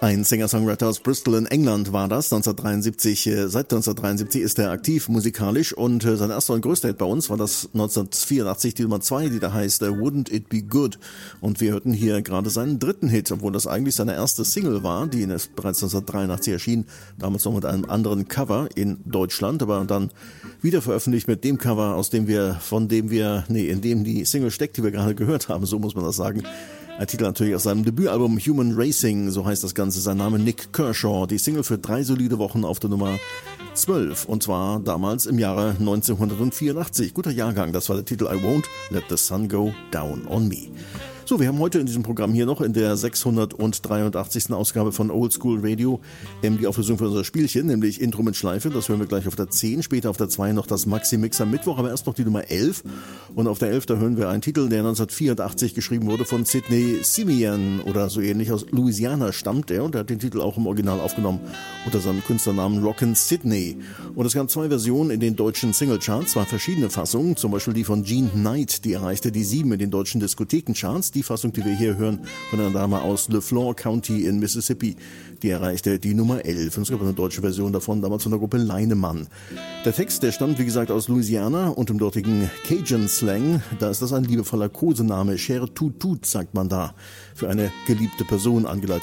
Ein Singer-Songwriter aus Bristol in England war das, 1973. Seit 1973 ist er aktiv musikalisch und sein erster und größter Hit bei uns war das 1984, die Nummer 2, die da heißt Wouldn't It Be Good. Und wir hörten hier gerade seinen dritten Hit, obwohl das eigentlich seine erste Single war, die bereits 1983 erschien, damals noch mit einem anderen Cover in Deutschland, aber dann wieder veröffentlicht mit dem Cover, in dem die Single steckt, die wir gerade gehört haben, so muss man das sagen. Ein Titel natürlich aus seinem Debütalbum Human Racing, so heißt das Ganze, sein Name Nik Kershaw. Die Single für 3 solide Wochen auf der Nummer 12 und zwar damals im Jahre 1984. Guter Jahrgang, das war der Titel I Won't Let the Sun Go Down on Me. So, wir haben heute in diesem Programm hier noch in der 683. Ausgabe von Old School Radio die Auflösung für unser Spielchen, nämlich Intro mit Schleife. Das hören wir gleich auf der 10, später auf der 2 noch das Maxi-Mix am Mittwoch, aber erst noch die Nummer 11. Und auf der 11, da hören wir einen Titel, der 1984 geschrieben wurde von Sidney Simeon oder so ähnlich. Aus Louisiana stammt er und er hat den Titel auch im Original aufgenommen unter seinem Künstlernamen Rockin' Sidney. Und es gab 2 Versionen in den deutschen Singlecharts, 2 verschiedene Fassungen, zum Beispiel die von Jean Knight, die erreichte die 7 in den deutschen Diskothekencharts. Die Fassung, die wir hier hören, von einer Dame aus LeFlore County in Mississippi, die erreichte die Nummer 11. Und es gab eine deutsche Version davon, damals von der Gruppe Leinemann. Der Text, der stammt, wie gesagt, aus Louisiana und im dortigen Cajun-Slang. Da ist das ein liebevoller Kosename. Cher Tut Tut, sagt man da, für eine geliebte Person angeleitet.